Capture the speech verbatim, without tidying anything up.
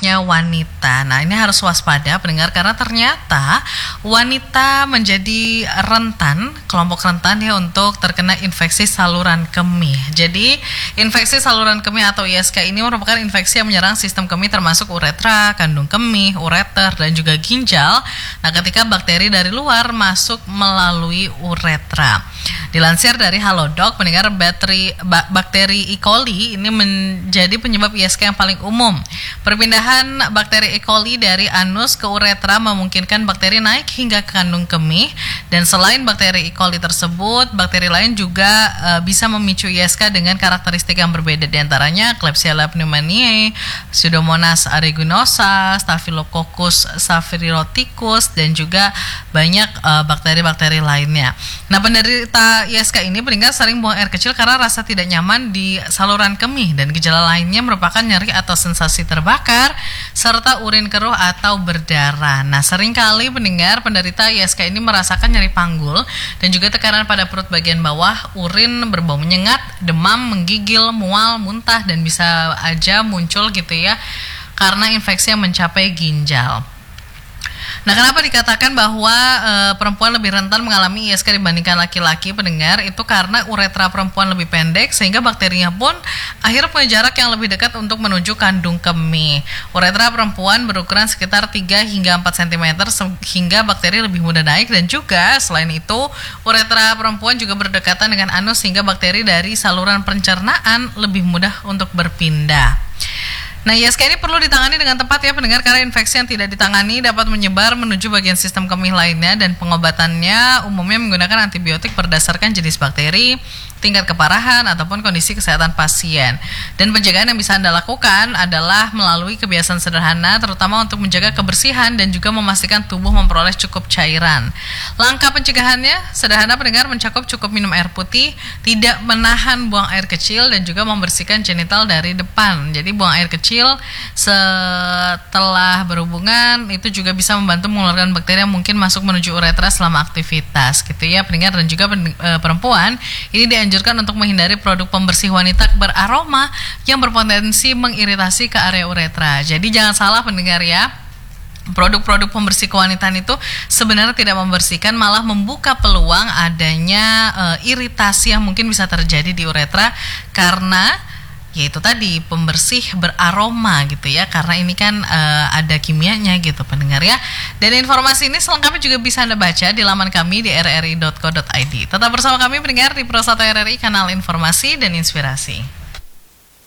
khususnya wanita. Nah, ini harus waspada pendengar karena ternyata wanita menjadi rentan, kelompok rentan ya untuk terkena infeksi saluran kemih. Jadi, infeksi saluran kemih atau I S K ini merupakan infeksi yang menyerang sistem kemih termasuk uretra, kandung kemih, ureter, dan juga ginjal. Nah, ketika bakteri dari luar masuk melalui uretra. Dilansir dari Halodoc, pendengar bakteri, bakteri E. coli ini menjadi penyebab I S K yang paling umum. Perpindahan bakteri E. coli dari anus ke uretra memungkinkan bakteri naik hingga ke kandung kemih. Dan selain bakteri E. coli tersebut, bakteri lain juga uh, bisa memicu I S K dengan karakteristik yang berbeda. Di antaranya Klebsiella pneumoniae, Pseudomonas aeruginosa, Staphylococcus saphyroticus, dan juga banyak uh, bakteri-bakteri lainnya. Nah, penderita I S K ini pendengar sering buang air kecil karena rasa tidak nyaman di saluran kemih, dan gejala lainnya merupakan nyeri atau sensasi terbakar serta urin keruh atau berdarah. Nah, seringkali pendengar penderita I S K ini merasakan nyeri panggul dan juga tekanan pada perut bagian bawah, urin berbau menyengat, demam, menggigil, mual, muntah, dan bisa aja muncul gitu ya karena infeksi yang mencapai ginjal. Nah, kenapa dikatakan bahwa e, perempuan lebih rentan mengalami I S K dibandingkan laki-laki pendengar? Itu karena uretra perempuan lebih pendek sehingga bakterinya pun akhirnya punya jarak yang lebih dekat untuk menuju kandung kemih. Uretra perempuan berukuran sekitar tiga hingga empat sentimeter sehingga bakteri lebih mudah naik, dan juga selain itu uretra perempuan juga berdekatan dengan anus sehingga bakteri dari saluran pencernaan lebih mudah untuk berpindah. Nah, I S K ini perlu ditangani dengan tepat ya pendengar, karena infeksi yang tidak ditangani dapat menyebar menuju bagian sistem kemih lainnya, dan pengobatannya umumnya menggunakan antibiotik berdasarkan jenis bakteri, tingkat keparahan, ataupun kondisi kesehatan pasien. Dan pencegahan yang bisa Anda lakukan adalah melalui kebiasaan sederhana, terutama untuk menjaga kebersihan dan juga memastikan tubuh memperoleh cukup cairan. Langkah pencegahannya sederhana pendengar, mencakup cukup minum air putih, tidak menahan buang air kecil, dan juga membersihkan genital dari depan. Jadi buang air kecil setelah berhubungan itu juga bisa membantu mengeluarkan bakteri yang mungkin masuk menuju uretra selama aktivitas gitu ya pendengar. Dan juga perempuan ini dianjurkan untuk menghindari produk pembersih wanita beraroma yang berpotensi mengiritasi ke area uretra. Jadi jangan salah pendengar ya, produk-produk pembersih kewanitaan itu sebenarnya tidak membersihkan, malah membuka peluang adanya e, iritasi yang mungkin bisa terjadi di uretra karena yaitu tadi pembersih beraroma gitu ya, karena ini kan e, ada kimianya gitu pendengar ya. Dan informasi ini selengkapnya juga bisa Anda baca di laman kami di r r i dot co dot i d. Tetap bersama kami pendengar di Pro satu R R I, kanal informasi dan inspirasi.